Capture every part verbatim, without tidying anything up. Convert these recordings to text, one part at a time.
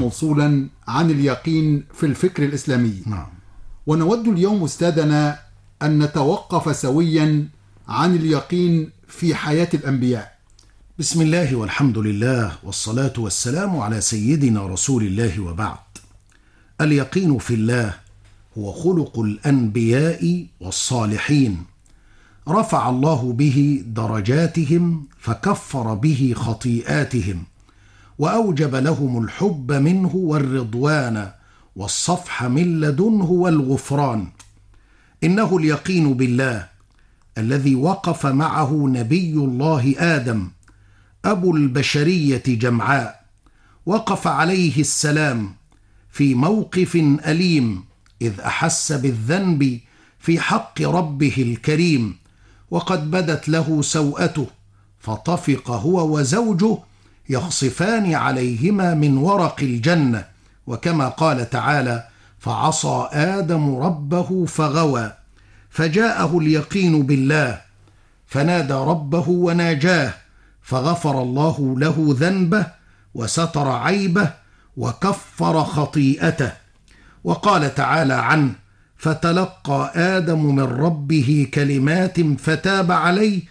موصولا عن اليقين في الفكر الإسلامي. نعم. ونود اليوم أستاذنا أن نتوقف سويا عن اليقين في حياة الأنبياء. بسم الله والحمد لله والصلاة والسلام على سيدنا رسول الله، وبعد. اليقين في الله هو خلق الأنبياء والصالحين، رفع الله به درجاتهم فكفر به خطيئاتهم، وأوجب لهم الحب منه والرضوان والصفح من لدنه والغفران. إنه اليقين بالله الذي وقف معه نبي الله آدم أبو البشرية جمعاء، وقف عليه السلام في موقف أليم إذ أحس بالذنب في حق ربه الكريم، وقد بدت له سوءته فطفق هو وزوجه يخصفان عليهما من ورق الجنة، وكما قال تعالى: فعصى آدم ربه فغوى، فجاءه اليقين بالله فنادى ربه وناجاه، فغفر الله له ذنبه وستر عيبه وكفر خطيئته. وقال تعالى عنه: فتلقى آدم من ربه كلمات فتاب عليه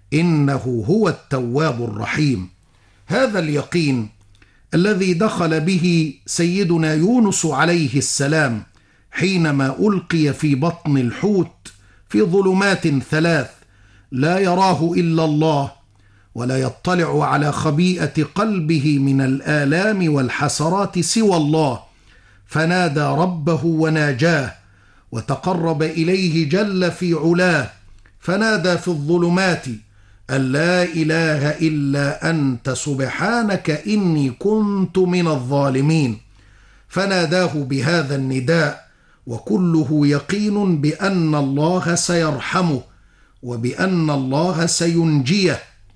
إنه هو التواب الرحيم. هذا اليقين الذي دخل به سيدنا يونس عليه السلام حينما ألقي في بطن الحوت في ظلمات ثلاث لا يراه إلا الله، ولا يطلع على خبيئة قلبه من الآلام والحسرات سوى الله، فنادى ربه وناجاه وتقرب إليه جل في علاه، فنادى في الظلمات أن لا إله إلا أنت سبحانك إني كنت من الظالمين. فناداه بهذا النداء وكله يقين بأن الله سيرحمه وبأن الله سينجيه،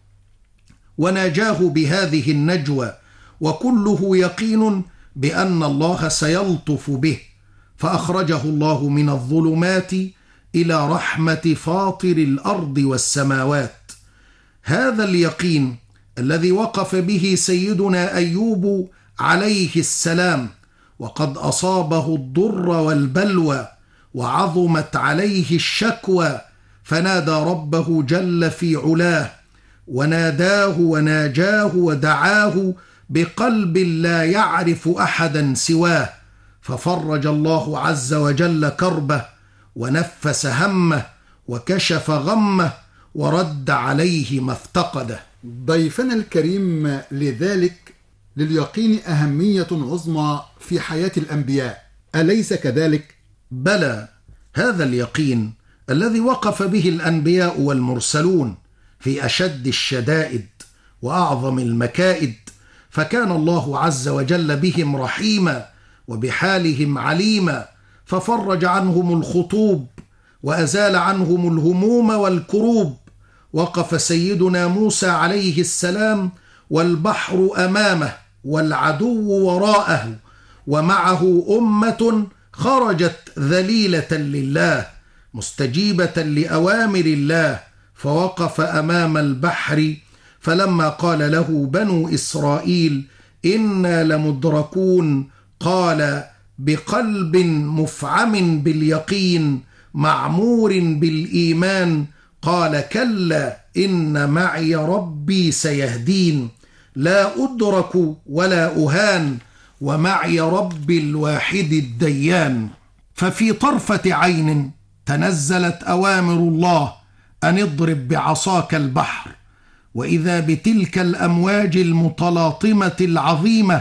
وناجاه بهذه النجوى وكله يقين بأن الله سيلطف به، فأخرجه الله من الظلمات إلى رحمة فاطر الأرض والسماوات. هذا اليقين الذي وقف به سيدنا أيوب عليه السلام وقد أصابه الضر والبلوى وعظمت عليه الشكوى، فنادى ربه جل في علاه وناداه وناجاه ودعاه بقلب لا يعرف أحدا سواه، ففرج الله عز وجل كربه ونفس همه وكشف غمه ورد عليه ما افتقده. ضيفنا الكريم، لذلك لليقين أهمية عظمى في حياة الأنبياء، أليس كذلك؟ بلى، هذا اليقين الذي وقف به الأنبياء والمرسلون في أشد الشدائد وأعظم المكائد، فكان الله عز وجل بهم رحيما وبحالهم عليما، ففرج عنهم الخطوب وأزال عنهم الهموم والكروب. وقف سيدنا موسى عليه السلام والبحر أمامه والعدو وراءه، ومعه أمة خرجت ذليلة لله مستجيبة لأوامر الله، فوقف أمام البحر فلما قال له بنو إسرائيل إنا لمدركون قال بقلب مفعم باليقين معمور بالإيمان قال كلا إن معي ربي سيهدين، لا أدرك ولا أهان ومعي ربي الواحد الديان. ففي طرفة عين تنزلت أوامر الله أن اضرب بعصاك البحر، وإذا بتلك الأمواج المتلاطمة العظيمة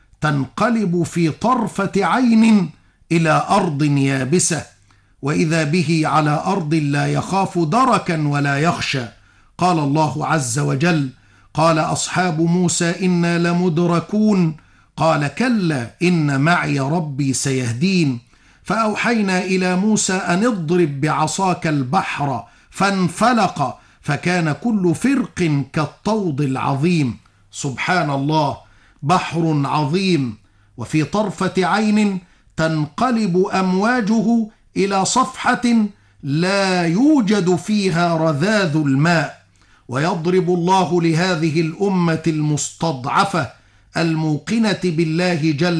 تنقلب في طرفة عين إلى أرض يابسة، وإذا به على أرض لا يخاف دركا ولا يخشى. قال الله عز وجل قال أصحاب موسى إنا لمدركون قال كلا إن معي ربي سيهدين، فأوحينا إلى موسى أن اضرب بعصاك البحر فانفلق فكان كل فرق كالطود العظيم. سبحان الله، بحر عظيم وفي طرفة عين تنقلب أمواجه إلى صفحة لا يوجد فيها رذاذ الماء، ويضرب الله لهذه الأمة المستضعفة الموقنة بالله جل